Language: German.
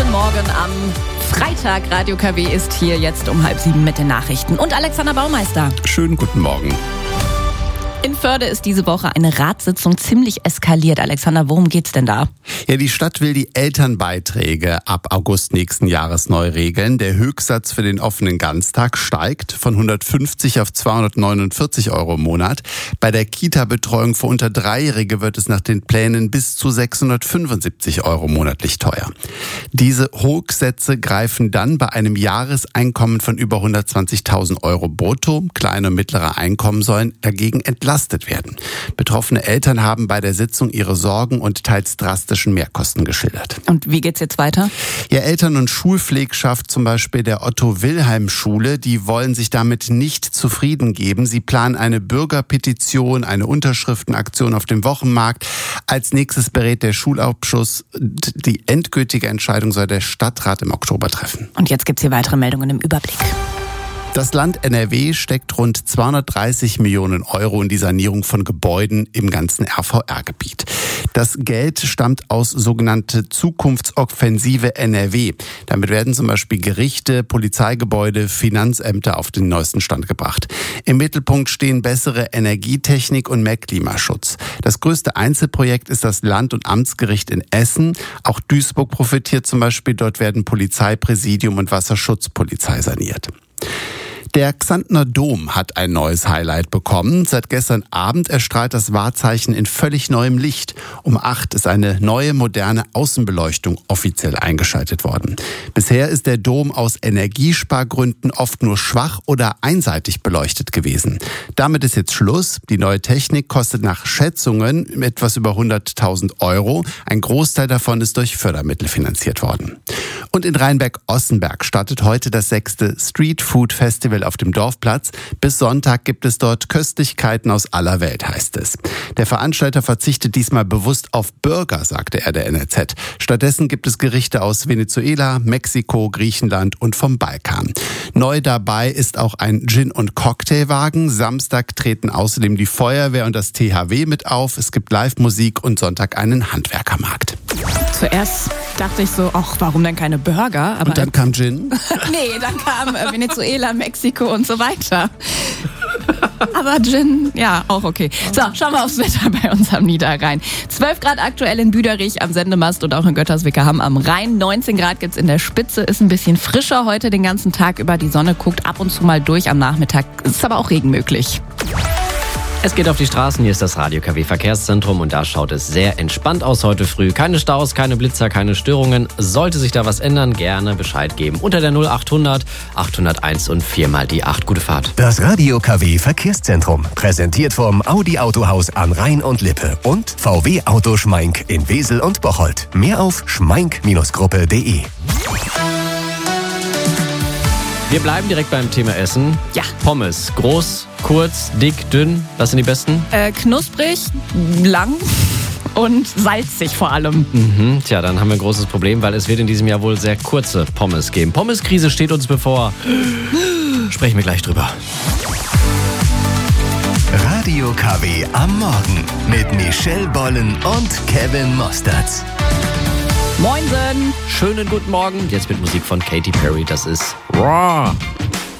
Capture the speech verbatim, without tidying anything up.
Guten Morgen am Freitag. Radio K W ist hier jetzt um halb sieben mit den Nachrichten. Und Alexander Baumeister. Schönen guten Morgen. In Förde ist diese Woche eine Ratssitzung ziemlich eskaliert. Alexander, worum geht's denn da? Ja, die Stadt will die Elternbeiträge ab August nächsten Jahres neu regeln. Der Höchstsatz für den offenen Ganztag steigt von hundertfünfzig auf zweihundertneunundvierzig Euro im Monat. Bei der Kita-Betreuung für unter Dreijährige wird es nach den Plänen bis zu sechshundertfünfundsiebzig Euro monatlich teuer. Diese Hochsätze greifen dann bei einem Jahreseinkommen von über hundertzwanzigtausend Euro brutto. Kleine und mittlere Einkommen sollen dagegen entlastet werden. Betroffene Eltern haben bei der Sitzung ihre Sorgen und teils drastischen Mehrkosten geschildert. Und wie geht's jetzt weiter? Ja, Eltern- und Schulpflegschaft, zum Beispiel der Otto-Wilhelm-Schule, die wollen sich damit nicht zufrieden geben. Sie planen eine Bürgerpetition, eine Unterschriftenaktion auf dem Wochenmarkt. Als nächstes berät der Schulausschuss. Die endgültige Entscheidung soll der Stadtrat im Oktober treffen. Und jetzt gibt's hier weitere Meldungen im Überblick. Das Land N R W steckt rund zweihundertdreißig Millionen Euro in die Sanierung von Gebäuden im ganzen R V R-Gebiet. Das Geld stammt aus sogenannte Zukunftsoffensive N R W. Damit werden zum Beispiel Gerichte, Polizeigebäude, Finanzämter auf den neuesten Stand gebracht. Im Mittelpunkt stehen bessere Energietechnik und mehr Klimaschutz. Das größte Einzelprojekt ist das Land- und Amtsgericht in Essen. Auch Duisburg profitiert zum Beispiel. Dort werden Polizeipräsidium und Wasserschutzpolizei saniert. Der Xantner Dom hat ein neues Highlight bekommen. Seit gestern Abend erstrahlt das Wahrzeichen in völlig neuem Licht. Um acht ist eine neue, moderne Außenbeleuchtung offiziell eingeschaltet worden. Bisher ist der Dom aus Energiespargründen oft nur schwach oder einseitig beleuchtet gewesen. Damit ist jetzt Schluss. Die neue Technik kostet nach Schätzungen etwas über hunderttausend Euro. Ein Großteil davon ist durch Fördermittel finanziert worden. Und in Rheinberg-Ossenberg startet heute das sechste Street Food Festival auf dem Dorfplatz. Bis Sonntag gibt es dort Köstlichkeiten aus aller Welt, heißt es. Der Veranstalter verzichtet diesmal bewusst auf Burger, sagte er der N R Z. Stattdessen gibt es Gerichte aus Venezuela, Mexiko, Griechenland und vom Balkan. Neu dabei ist auch ein Gin- und Cocktailwagen. Samstag treten außerdem die Feuerwehr und das T H W mit auf. Es gibt Live-Musik und Sonntag einen Handwerkermarkt. Zuerst dachte ich so, ach, warum denn keine Burger? Aber und dann kam Gin? Nee, dann kam äh, Venezuela, Mexiko und so weiter. Aber Gin, ja, auch okay. So, schauen wir aufs Wetter bei uns am Niederrhein. zwölf Grad aktuell in Büderich am Sendemast und auch in Götterswickerham am Rhein. neunzehn Grad gibt's in der Spitze, ist ein bisschen frischer heute den ganzen Tag über. Die Sonne guckt ab und zu mal durch am Nachmittag. Ist aber auch Regen möglich. Es geht auf die Straßen, hier ist das Radio K W Verkehrszentrum und da schaut es sehr entspannt aus heute früh. Keine Staus, keine Blitzer, keine Störungen. Sollte sich da was ändern, gerne Bescheid geben. Unter der null achthundert achthunderteins und viermal die acht. Gute Fahrt. Das Radio K W Verkehrszentrum, präsentiert vom Audi Autohaus an Rhein und Lippe und V W Auto Schmeink in Wesel und Bocholt. Mehr auf schmeink Gruppe punkt de. Wir bleiben direkt beim Thema Essen. Ja. Pommes. Groß, kurz, dick, dünn. Was sind die besten? Äh, knusprig, lang und salzig vor allem. Mhm. Tja, dann haben wir ein großes Problem, weil es wird in diesem Jahr wohl sehr kurze Pommes geben. Pommeskrise steht uns bevor. Sprechen wir gleich drüber. Radio K W am Morgen mit Michelle Bollen und Kevin Mosterz. Moinsen! Schönen guten Morgen. Jetzt mit Musik von Katy Perry. Das ist Raw.